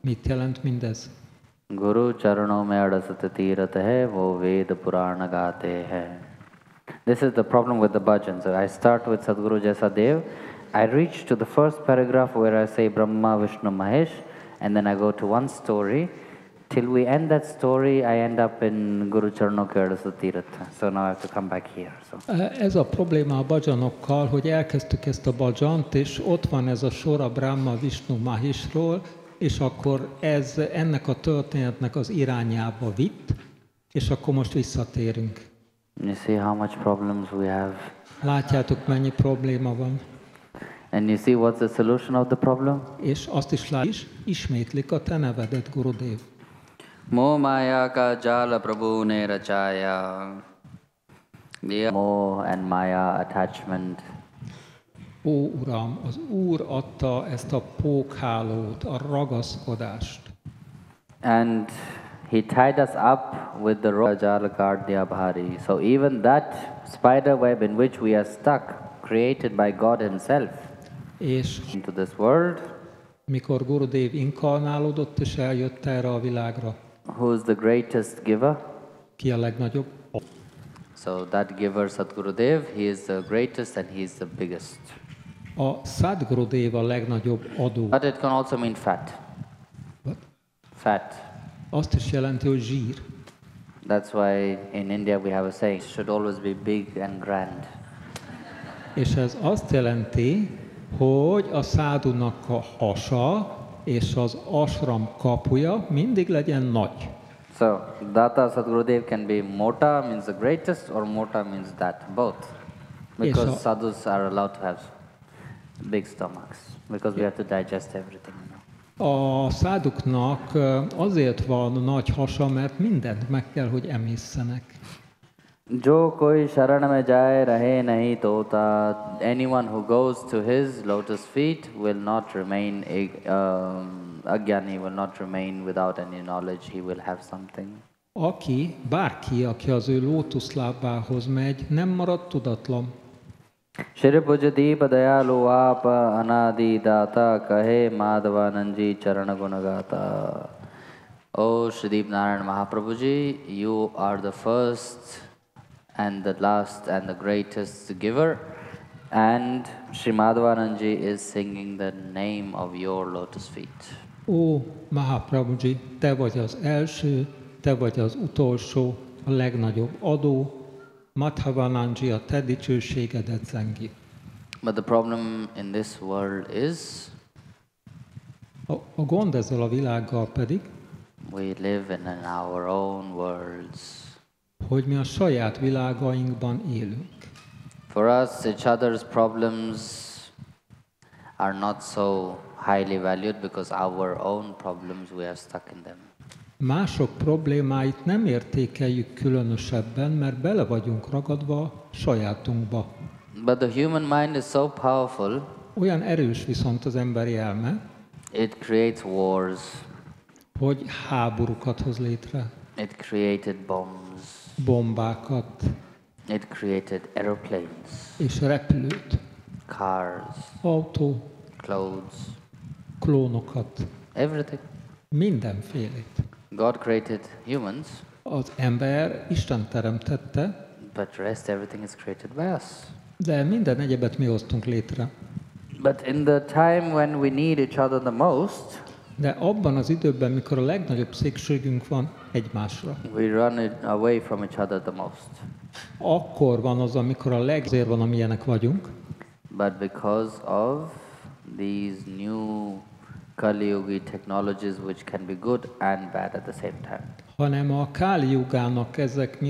Mit jelent mindez? गुरु चरणों में अड़सत तीरथ है वो वेद पुराण गाते हैं. This is the problem with the bhajan. So I start with Sadguru Jasadev. I reach to the first paragraph where I say Brahma, Vishnu, Mahesh, and then I go to one story. Till we end that story, I end up in Guru Charano ke Adasat Tiratha. So now I have to come back here. So. Ez a probléma a bhajanokkal, hogy elkezdtük ezt a bhajant, és ott van ez a sor a Brahma, Vishnu, Maheshról, és akkor ez ennek a történetnek az irányába vitt, és akkor most visszatérünk. You see how much problems we have. Látjátok, mennyi probléma van? And you see what's the solution of the problem? És azt is ismétlik a te nevedet, Gurudev. Moh maya ka jala prabhu ne rachaya. Moh and maya attachment. Ó, Uram, az Úr adta ezt a pókhálót, a ragaszkodást. And He tied us up with the Rajala Gardya Bhari. So even that spider web in which we are stuck, created by God Himself, És into this world, mikor Gurudev inkarnálódott és eljött erre a világra, who is the greatest giver? ki a legnagyobb? So that giver, Sadgurudev, he is the greatest and he is the biggest. A Sadgurudev a legnagyobb adó. But it can also mean fat. What? Fat. Azt is jelenti, hogy zsír. That's why in India we have a saying, it should always be big and grand. És ez azt jelenti, hogy a szádunak a hasa és az ashram kapuja mindig legyen nagy. So, Data Sadgurudev can be Mota means the greatest or Mota means that, both. Because sadhus are allowed to have big stomachs, because we have to digest everything. A száduknak azért van nagy hasa, mert mindent meg kell, hogy emészszenek. Jo koi sharan mein jaye rahe nahi tota. Anyone who goes to his lotus feet will not remain agyani, will not remain without any knowledge. He will have something. Bárki, aki az ő lótuszlábához megy, nem marad tudatlan. Shri Pujadeep Dayalu Apa Anadi Data Kahe Madhavananji Charana Gunagata. Oh Shrideep Narayan Mahaprabhuji, you are the first and the last and the greatest giver, and Shri Madhavananji is singing the name of your lotus feet. Ó, Mahaprabhuji, te vagy az első, te vagy az utolsó, a legnagyobb adó, Madhavananji a te dicsőségedet zengi. But the problem in this world is A gond ezzel a világgal pedig, we live in our own worlds. hogy mi a saját világainkban élünk. For us, each other's problems are not so highly valued because our own problems, we are stuck in them. Mások problémáit nem értékeljük különösebben, mert bele vagyunk ragadva sajátunkba. But the human mind is so powerful. Olyan erős viszont az emberi elme, it creates wars. Hogy háborúkat hoz létre. It created bombs. Bombákat. It created aeroplanes. És repülőt. Cars. Autó. Clothes. Klónokat. Everything. Mindenfélét. God created humans. Az ember Isten teremtette. But rest everything is created by us. De minden egyebet mi hoztunk létre. But in the time when we need each other the most, de abban az időben, mikor a legnagyobb szükségünk van egymásra, we run away from each other the most. Akkor van az, amikor a legzér van, amilyenek vagyunk. But because of these new Kali Yugi technologies which can be good and bad at the same time. Hanem a Kali Yugának ezek